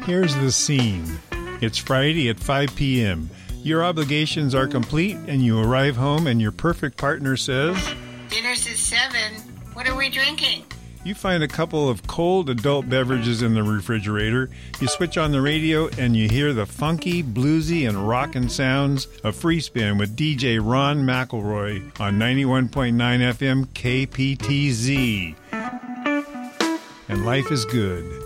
Here's the scene. It's Friday at 5 p.m. Your obligations are complete, and you arrive home, and your perfect partner says, "Dinner's at 7. What are we drinking?" You find a couple of cold adult beverages in the refrigerator. You switch on the radio, and you hear the funky, bluesy, and rockin' sounds of Free Spin with DJ Ron McElroy on 91.9 FM KPTZ. And life is good.